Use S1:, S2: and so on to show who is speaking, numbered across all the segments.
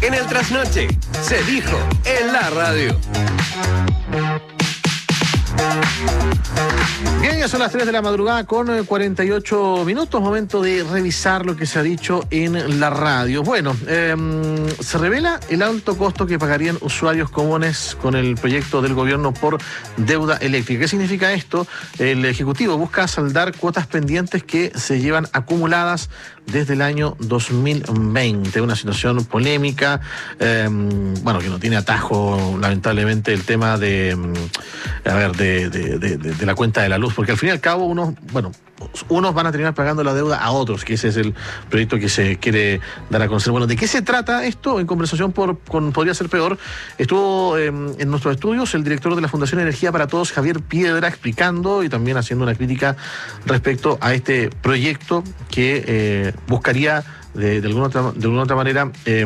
S1: En el trasnoche, se dijo en la radio.
S2: Bien, ya son las 3 de la madrugada con 48 minutos, momento de revisar lo que se ha dicho en la radio. Bueno, se revela el alto costo que pagarían usuarios comunes con el proyecto del gobierno por deuda eléctrica. ¿Qué significa esto? El Ejecutivo busca saldar cuotas pendientes que se llevan acumuladas desde el año 2020, una situación polémica, bueno, que no tiene atajo, lamentablemente, el tema de la cuenta de la luz, porque al fin y al cabo unos van a terminar pagando la deuda a otros, que ese es el proyecto que se quiere dar a conocer. Bueno, ¿de qué se trata esto? En conversación con Podría Ser Peor, estuvo en nuestros estudios el director de la Fundación Energía para Todos, Javier Piedra, explicando y también haciendo una crítica respecto a este proyecto que buscaría de alguna otra manera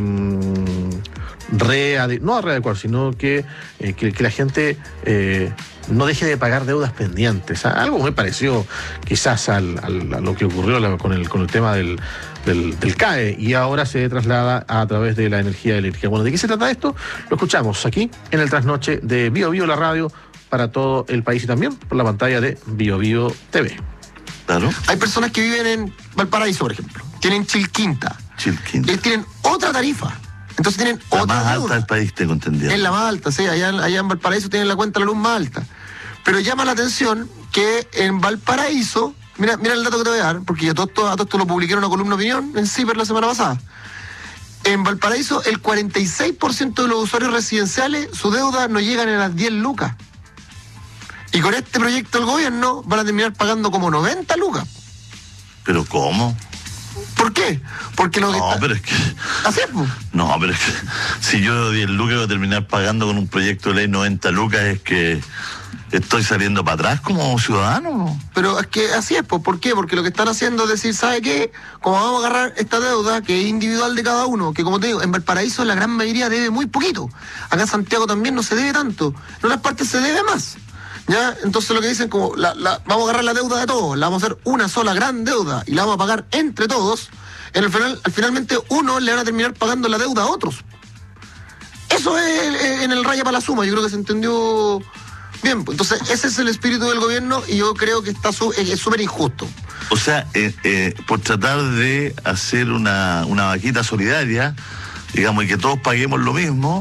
S2: no readecuar, sino que la gente no deje de pagar deudas pendientes. Algo me pareció quizás a lo que ocurrió con el tema del CAE, y ahora se traslada a través de la energía eléctrica. Bueno, ¿de qué se trata esto? Lo escuchamos aquí en el trasnoche de Bio Bio, la radio para todo el país, y también por la pantalla de Bio Bio TV.
S3: Claro.
S4: Hay personas que viven en Valparaíso, por ejemplo. Tienen Chilquinta. Tienen otra tarifa. Entonces tienen
S3: la
S4: otra
S3: más
S4: deuda.
S3: alta del país, tengo entendido.
S4: Es la más alta, sí. Allá en Valparaíso tienen la cuenta de la luz más alta. Pero llama la atención que en Valparaíso, mira el dato que te voy a dar, porque a todo esto lo publiqué en una columna de opinión en CIPER la semana pasada. En Valparaíso, el 46% de los usuarios residenciales, su deuda no llegan a las 10 lucas. Y con este proyecto del gobierno van a terminar pagando como 90 lucas.
S3: ¿Pero cómo?
S4: ¿Por qué? Porque lo que
S3: pero es que...
S4: Así es, pues.
S3: No, pero es que si yo 10 lucas voy a terminar pagando con un proyecto de ley 90 lucas, es que estoy saliendo para atrás como ciudadano.
S4: Pero es que así es, pues. ¿Por qué? Porque lo que están haciendo es decir, ¿sabe qué? Como vamos a agarrar esta deuda, que es individual de cada uno, que como te digo, en Valparaíso la gran mayoría debe muy poquito. Acá en Santiago también no se debe tanto. En otras partes se debe más. ¿Ya? Entonces lo que dicen como, vamos a agarrar la deuda de todos, la vamos a hacer una sola gran deuda y la vamos a pagar entre todos. Finalmente uno le van a terminar pagando la deuda a otros. Eso es en el raya para la suma, yo creo que se entendió bien. Entonces ese es el espíritu del gobierno y yo creo que es súper injusto.
S3: O sea, por tratar de hacer una vaquita solidaria, digamos, y que todos paguemos lo mismo,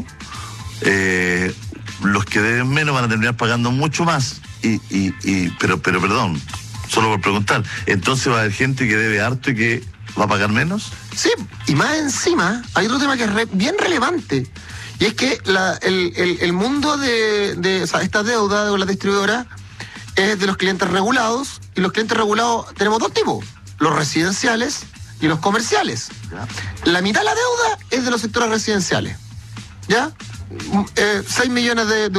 S3: los que deben menos van a terminar pagando mucho más. Pero perdón, solo por preguntar, ¿entonces va a haber gente que debe harto y que va a pagar menos?
S4: Sí, y más encima hay otro tema que es bien relevante, y es que el mundo de esta deuda de la distribuidora es de los clientes regulados, y los clientes regulados tenemos dos tipos, los residenciales y los comerciales. La mitad de la deuda es de los sectores residenciales, ¿ya? 6 millones de